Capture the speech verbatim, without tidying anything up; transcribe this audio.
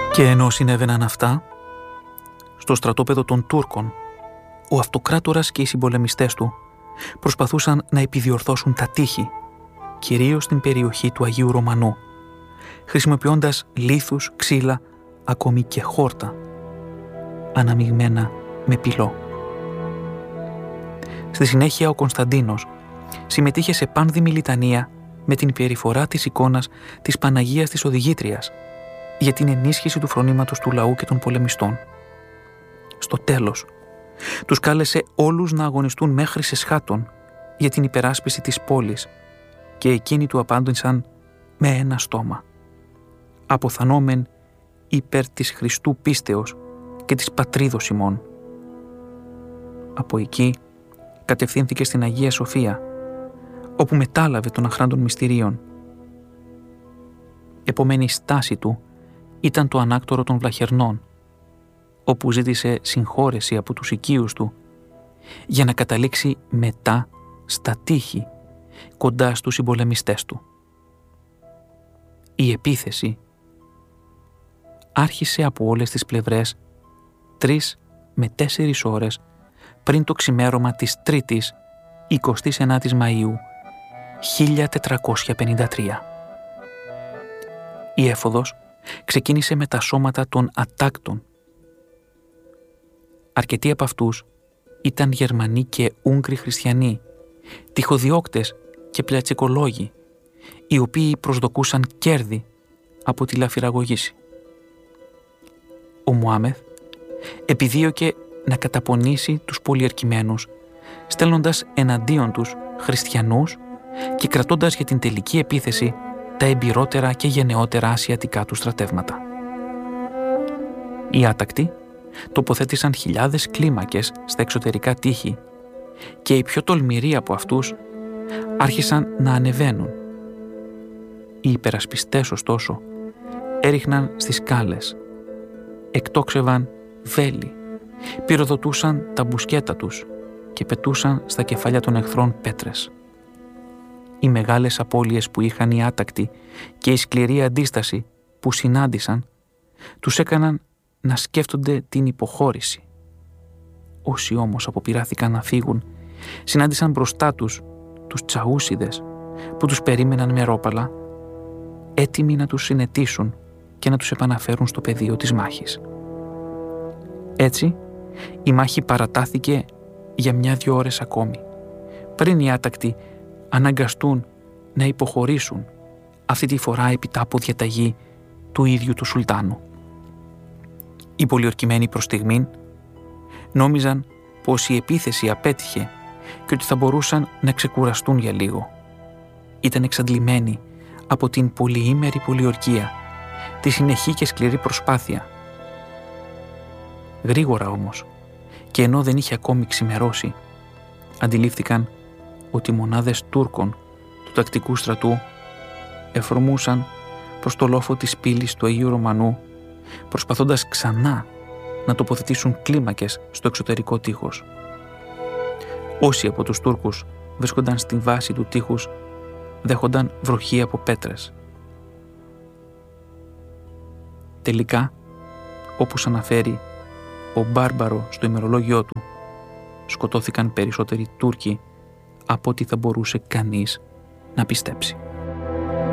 Και ενώ συνέβαιναν αυτά, στο στρατόπεδο των Τούρκων, ο αυτοκράτορας και οι συμπολεμιστές του προσπαθούσαν να επιδιορθώσουν τα τείχη, κυρίως στην περιοχή του Αγίου Ρωμανού, χρησιμοποιώντας λίθους, ξύλα, ακόμη και χόρτα, αναμειγμένα με πυλό. Στη συνέχεια ο Κωνσταντίνος συμμετείχε σε πάνδημη λιτανία με την περιφορά της εικόνας της Παναγίας της Οδηγήτριας για την ενίσχυση του φρονήματος του λαού και των πολεμιστών. Στο τέλος, τους κάλεσε όλους να αγωνιστούν μέχρι σε σχάτων για την υπεράσπιση της πόλης και εκείνοι του απάντησαν με ένα στόμα. Αποθανόμεν υπέρ της Χριστού πίστεως και της πατρίδος ημών. Από εκεί κατευθύνθηκε στην Αγία Σοφία, όπου μετάλαβε των αχράντων μυστηρίων. Επομένη στάση του ήταν το ανάκτορο των Βλαχερνών, όπου ζήτησε συγχώρεση από τους οικείους του για να καταλήξει μετά στα τείχη κοντά στους συμπολεμιστές του. Η επίθεση άρχισε από όλες τις πλευρές τρεις με τέσσερις ώρες πριν το ξημέρωμα της Τρίτης εικοστής ενάτης Μαΐου χίλια τετρακόσια πενήντα τρία. Η έφοδος ξεκίνησε με τα σώματα των ατάκτων. Αρκετοί από αυτούς ήταν Γερμανοί και Ούγγροι χριστιανοί, τυχοδιώκτες και πλατσικολόγοι, οι οποίοι προσδοκούσαν κέρδη από τη λαφυραγωγήση. Ο Μωάμεθ επιδίωκε να καταπονήσει τους πολιερκημένους, στέλνοντας εναντίον τους χριστιανούς και κρατώντας για την τελική επίθεση τα εμπειρότερα και γενναιότερα ασιατικά του στρατεύματα. Οι άτακτοι τοποθέτησαν χιλιάδες κλίμακες στα εξωτερικά τείχη και οι πιο τολμηροί από αυτούς άρχισαν να ανεβαίνουν. Οι υπερασπιστές, ωστόσο, έριχναν στις σκάλες, εκτόξευαν βέλη, πυροδοτούσαν τα μπουσκέτα τους και πετούσαν στα κεφάλια των εχθρών πέτρες. Οι μεγάλες απώλειες που είχαν οι άτακτοι και η σκληρή αντίσταση που συνάντησαν τους έκαναν να σκέφτονται την υποχώρηση. Όσοι όμως αποπειράθηκαν να φύγουν, συνάντησαν μπροστά τους τους τσαούσιδες που τους περίμεναν με ρόπαλα, έτοιμοι να τους συνετίσουν και να τους επαναφέρουν στο πεδίο της μάχης. Έτσι, η μάχη παρατάθηκε για μια-δυο ώρες ακόμη, πριν οι άτακτοι αναγκαστούν να υποχωρήσουν, αυτή τη φορά επιτά από διαταγή του ίδιου του Σουλτάνου. Οι πολιορκημένοι προς στιγμήν νόμιζαν πως η επίθεση απέτυχε και ότι θα μπορούσαν να ξεκουραστούν για λίγο. Ήταν εξαντλημένοι από την πολυήμερη πολιορκία, τη συνεχή και σκληρή προσπάθεια. Γρήγορα όμως, και ενώ δεν είχε ακόμη ξημερώσει, αντιλήφθηκαν ότι οι μονάδες Τούρκων του τακτικού στρατού εφρομούσαν προς το λόφο της πύλης του Αγίου Ρωμανού, προσπαθώντας ξανά να τοποθετήσουν κλίμακες στο εξωτερικό τείχος. Όσοι από τους Τούρκους βρίσκονταν στη βάση του τείχους δέχονταν βροχή από πέτρες. Τελικά, όπως αναφέρει ο Μπάρμπαρο στο ημερολόγιό του, σκοτώθηκαν περισσότεροι Τούρκοι από ό,τι θα μπορούσε κανείς να πιστέψει.